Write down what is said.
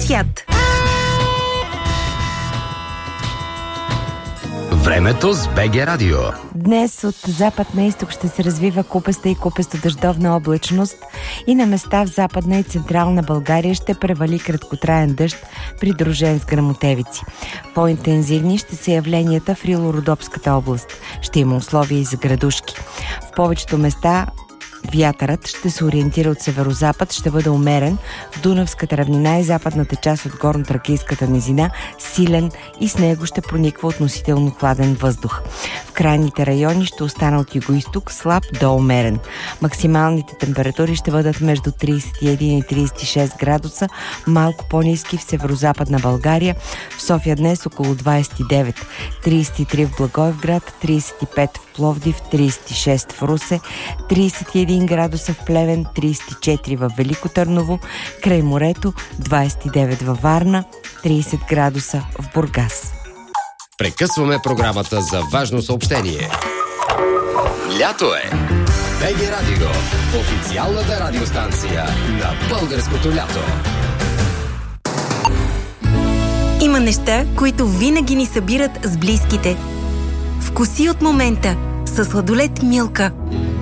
свят. Времето с БГ Радио. Днес от запад на изток ще се развива купеста и купесто-дъждовна облачност и на места в Западна и Централна България ще превали краткотраен дъжд, придружен с гръмотевици. По-интензивни ще са явленията в Рило-Родопската област. Ще има условия и за градушки. В повечето места вятърът ще се ориентира от северозапад, ще бъде умерен в Дунавската равнина и западната част от горно-тракийската низина, силен и с него ще прониква относително хладен въздух. В крайните райони ще остана от югоизток слаб до умерен. Максималните температури ще бъдат между 31 и 36 градуса, малко по-ниски в северозападна България, в София днес около 29, 33 в Благоевград, 35 в Пловдив, 36 в Русе, 31 градуса в Плевен, 34 в Велико Търново, край морето, 29 във Варна, 30 градуса в Бургас. Прекъсваме програмата за важно съобщение. Лято е! БГ Радио, официалната радиостанция на българското лято. Има неща, които винаги ни събират с близките. Вкуси от момента със сладолед Милка.